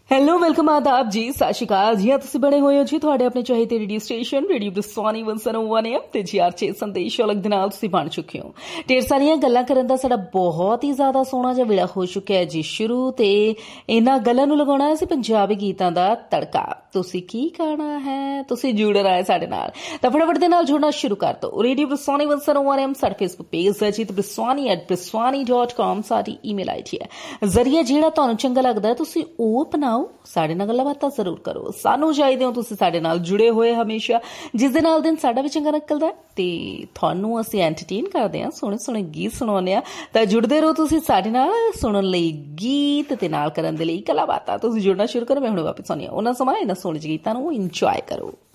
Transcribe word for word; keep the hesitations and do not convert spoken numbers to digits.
Hello welcome ਆਦਾਬ ਜੀ ਸਤਿ ਸ਼੍ਰੀ ਅਕਾਲ ਜੀ ਤੁਸੀਂ ਬਣੇ ਹੋਏ ਹੋ ਜੀ ਤੁਹਾਡੇ ਆਪਣੇ ਚਾਹੀਦੇ ਰੇਡੀਓ ਸਟੇਸ਼ਨ ਰੇਡੀਓ ਬ੍ਰਿਸਵਾਨੀ ਇੱਕ ਸੌ ਇੱਕ ਐਮ ਤੇ ਜੀ ਆਰ ਛੇ ਸੰਦੇਸ਼ ਅਲੱਗ ਦੇ ਨਾਲ ਤੁਸੀਂ ਬਣ ਚੁੱਕੇ ਹੋ। ਢੇਰ ਸਾਰੀਆਂ ਗੱਲਾਂ ਕਰਨ ਦਾ ਸਾਡਾ ਬਹੁਤ ਹੀ ਜ਼ਿਆਦਾ ਸੋਹਣਾ ਜਿਹਾ ਵੇਲਾ ਹੋ ਚੁੱਕਿਆ ਹੈ ਜੀ ਸ਼ੁਰੂ ਤੇ ਇਹਨਾਂ ਗੱਲਾਂ ਨੂੰ ਲਗਾਉਣਾ ਅਸੀਂ ਪੰਜਾਬੀ ਗੀਤਾਂ ਦਾ ਤੜਕਾ। ਤੁਸੀਂ ਕੀ ਖਾਣਾ ਹੈ, ਤੁਸੀਂ ਜੁੜਨਾ ਹੈ ਸਾਡੇ ਨਾਲ ਤਾਂ ਫਟਾਫਟ ਦੇ ਨਾਲ ਜੁੜਨਾ ਸ਼ੁਰੂ ਕਰ ਦਿਓ। ਰੇਡੀਓ ਬ੍ਰਿਸਵਾਨੀ ਇੱਕ ਸੌ ਇੱਕ ਐਮ ਸਾਡਾ ਫੇਸਬੁੱਕ ਪੇਜ ਹੈ ਜੀ ਤੇ ਬ੍ਰਿਸਵਾਨੀ ਐਟ ਬ੍ਰਿਸਵਾਨੀ ਡਾਟ ਕਾਮ ਸਾਡੀ ਈਮੇਲ ਆਈ ਡੀ ਹੈ। ਜ਼ਰੀਆ ਜਿਹੜਾ ਤੁਹਾਨੂੰ ਚੰਗਾ ਲੱਗਦਾ ਤੁਸੀਂ ਉਹ ਅਪਣਾਓ, ਸਾਡੇ ਨਾਲ ਗੱਲਾਂ ਬਾਤਾਂ ਜ਼ਰੂਰ ਕਰੋ। ਸਾਨੂੰ ਚਾਹੀਦੇ ਹੋ ਤੁਸੀਂ ਸਾਡੇ ਨਾਲ ਜੁੜੇ ਹੋਏ ਹਮੇਸ਼ਾ, ਜਿਸ ਦੇ ਨਾਲ ਦਿਨ ਸਾਡਾ ਵੀ ਚੰਗਾ ਨਿਕਲਦਾ ਤੇ ਤੁਹਾਨੂੰ ਅਸੀਂ ਐਂਟਰਟੇਨ ਕਰਦੇ ਹਾਂ, ਸੋਹਣੇ ਸੋਹਣੇ ਗੀਤ ਸੁਣਾਉਂਦੇ ਹਾਂ। ਤਾਂ ਜੁੜਦੇ ਰਹੋ ਤੁਸੀਂ ਸਾਡੇ ਨਾਲ ਸੁਣਨ ਲਈ ਗੀਤ ਤੇ ਨਾਲ ਕਰਨ ਦੇ ਲਈ ਗੱਲਾਂ ਬਾਤਾਂ। ਤੁਸੀਂ ਜੁੜਨਾ ਸ਼ੁਰੂ ਕਰੋ। ਮੈਂ ਹੁਣ ਵਾਪਸ ਆਉਂਦੀ ਹਾਂ ਉਹਨਾਂ ਸਮਾਂ ਇਹਨਾਂ ਸੋਹਣੇ ਗੀਤਾਂ ਨੂੰ ਇੰਜੋਏ ਕਰੋ।